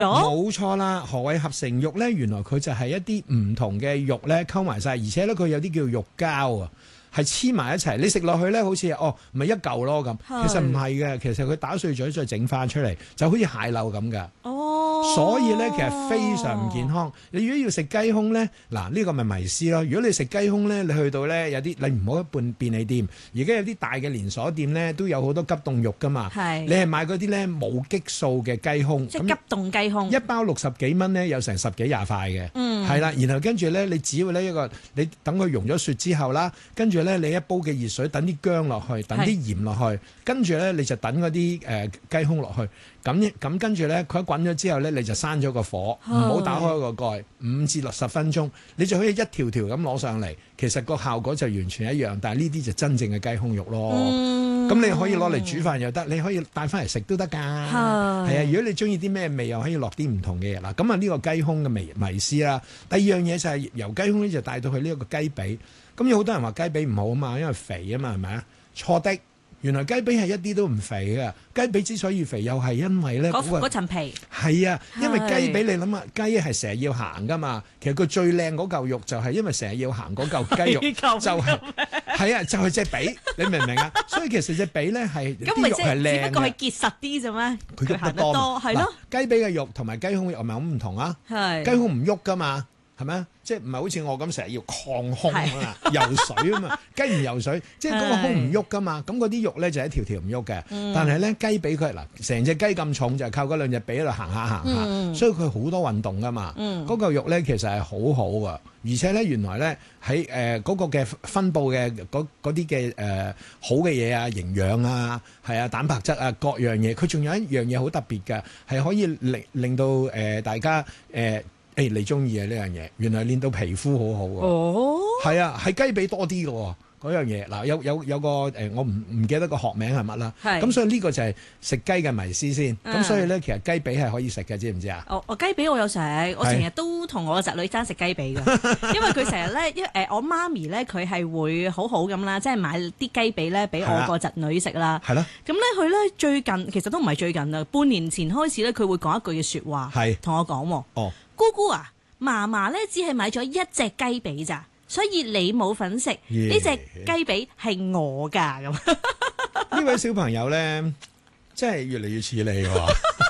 冇錯啦。何謂合成肉咧？原來佢就係一啲唔同嘅肉咧溝埋晒，而且咧佢有啲叫肉膠啊，係黐埋一齊。你食落去咧，好似咪一嚿咯咁，其實唔係嘅。其實佢打碎咗再整翻出嚟，就好似蟹柳咁噶。所以咧，其實非常唔健康。你如果要食雞胸咧，嗱呢個咪迷思咯。如果你食雞胸咧，你去到咧有啲，你唔好一般便利店，而家有啲大嘅連鎖店咧都有好多急凍肉噶嘛。你係買嗰啲咧冇激素嘅雞胸， 即係急凍雞胸， 一包60幾蚊咧，有成10幾20塊嘅。係啦，然後跟住咧，你只要呢你等佢溶咗雪之後啦，跟住咧你一煲嘅熱水，等啲薑落去，等啲鹽落去，跟住咧你就等嗰啲雞胸落去。咁跟住咧，佢一滾咗之後咧，你就閂咗個火，唔好打開個蓋，5至10分鐘，你就可以一條條咁攞上嚟。其實個效果就完全一樣，但係呢啲就真正嘅雞胸肉咯。咁你可以攞嚟煮飯又得，你可以帶翻嚟食都得㗎。係啊，如果你中意啲咩味，又可以落啲唔同嘅嘢啦。咁啊，呢個雞胸嘅迷思啦。第二樣嘢就係由雞胸咧就帶到去呢一個雞髀。咁有好多人話雞髀唔好啊嘛，因為肥啊嘛，係咪啊？錯的。原來雞髀係一啲都唔肥嘅，雞髀之所以肥，又係因為咧嗰層皮。 係啊，因為雞髀你諗下，雞係成日要行噶嘛，其實佢最靚嗰嚿肉就係因為成日要行嗰嚿雞肉，就係啊，就係隻髀，你明唔明啊？所以其實隻髀咧係啲肉係靚嘅， 只不過係結實啲啫咩？ 佢喐得多， 係咯。 雞髀嘅肉同埋雞胸肉係咪好唔同啊？雞胸唔喐噶嘛。係咪？即係唔係好似我咁成日要抗胸啊、游水啊嘛？雞唔游水，即係嗰個胸唔喐噶嘛？咁嗰啲肉咧就一條條唔喐嘅。但係咧雞髀佢嗱，成隻雞咁重就係靠嗰兩隻髀喺度行下，所以佢好多運動噶嘛。嗰嚿肉咧其實係好好噶，而且咧原來咧喺嗰個嘅分佈嘅嗰啲嘅好嘅嘢啊、營養啊、係啊、蛋白質啊各樣嘢，佢仲有一樣嘢好特別嘅，係可以令到大家你中意啊呢樣嘢，原來練到皮膚好好喎。係啊，係雞髀多啲嘅喎嗰樣嘢。嗱有個我唔記得個學名係乜啦。咁所以呢個就係食雞嘅迷思先。咁所以咧，其實雞髀係可以食嘅，知唔知啊？ 雞髀我有食，我成日都同我個侄女爭食雞髀嘅，因為佢成日咧，我媽咪咧佢係會好好咁啦，即係買啲雞髀咧俾我個侄女食啦。係咯。咁咧佢咧最近其實都唔係最近啦，半年前開始咧，佢會講一句嘅説話，同我講姑姑啊，嫲嫲咧只係買咗一隻雞髀咋，所以你冇份食呢隻雞髀係我㗎咁。 呢位小朋友咧，真係越嚟越似你喎。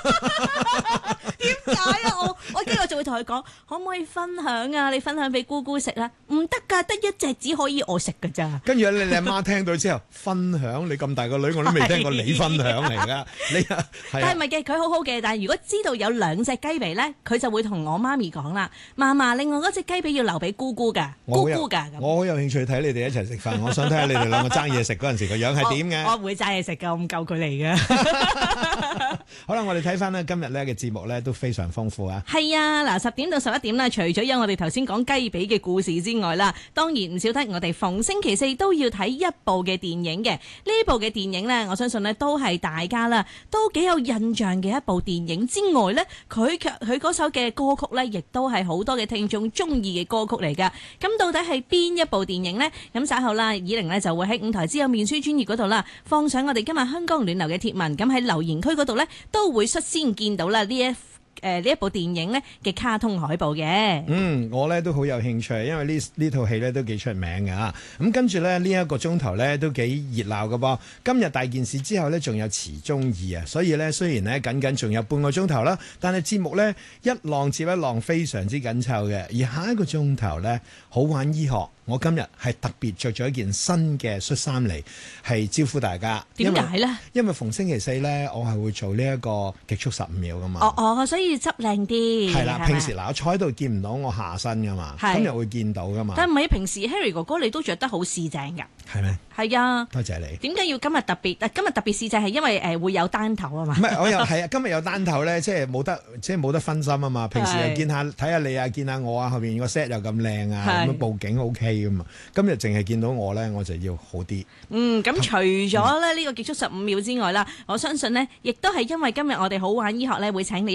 點解啊？我跟住我就會同佢講，可唔可以分享啊？你分享俾姑姑食啦。唔得㗎，得一隻只可以我食㗎咋。 跟住你阿媽聽到之後，分享你咁大個女，我都未聽過你分享嚟㗎。 但係唔係嘅，佢好好嘅。但係如果知道有2隻雞髀咧，佢就會同我媽咪講啦。嫲嫲，另外嗰隻雞髀要留俾姑姑㗎，姑姑㗎。 我好有興趣睇你哋一齊食飯，我想睇下你哋兩個爭嘢食嗰陣時個樣係點嘅。 我會爭嘢食㗎，我唔夠佢嚟嘅。 好啦，我哋睇翻咧今日咧嘅節目咧都非常豐富啊。 係啊，嗱10點到11點啦，除咗有我哋頭先講雞髀嘅故事之外啦，當然唔少得我哋逢星期4都要睇一部嘅電影嘅。呢部嘅電影呢，我相信呢都係大家啦都幾有印象嘅一部電影之外呢，佢嗰首嘅歌曲呢，亦都係好多嘅聽眾中意嘅歌曲嚟噶。咁到底係邊一部電影呢？咁稍後啦，以玲呢就會喺舞台之友面書專頁嗰度啦，放上我哋今日香港暖流嘅貼文。咁喺留言區嗰度呢，都會率先見到啦呢一部電影呢嘅卡通海報嘅。 我呢都好有興趣，因為呢套戲呢都幾出名㗎。咁跟住呢一個鐘頭呢都幾熱鬧㗎噃。今日大件事之後呢，仲有池中2啊，所以呢，雖然呢僅仲有半個鐘頭啦，但係節目呢一浪接一浪，非常之緊湊嘅。而下一個鐘頭呢，好玩醫學。我今日係特別着咗一件新嘅恤衫嚟，係招呼大家。 點解呢？ 因為逢星期4呢，我係會做呢一個極速15秒㗎嘛。 所以執靚啲。係啦， 平時我坐喺度見唔到我下身㗎嘛，今日會見到㗎嘛。 但係唔係平時 Harry 哥哥你都着得好四正㗎。 係咩？ 係啊。 多謝你。點解要今日特別？今日特別四正係因為會有單頭啊嘛。 唔係，我又係啊！今日有單頭咧，即係冇得分心啊嘛。平時又見下睇下你啊，見下我啊，後邊個 set 又咁靚啊，咁樣佈景 OK。今日淨係見到我咧，我就要好啲。咁除咗咧呢個極速15秒之外啦，我相信呢亦都係因為今日我哋好玩醫學咧，會請嚟一位中醫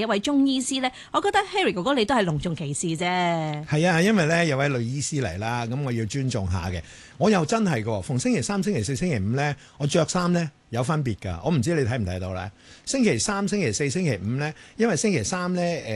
醫師咧？我覺得 Harry 哥哥你都係隆重其事啫。 係啊，因為咧有位女醫師嚟啦，咁我要尊重下嘅。我又真係㗎，逢星期三、星期四、星期五咧，我着衫咧有分別㗎。我唔知你睇唔睇到咧？星期三、星期四、星期五咧，因為星期三咧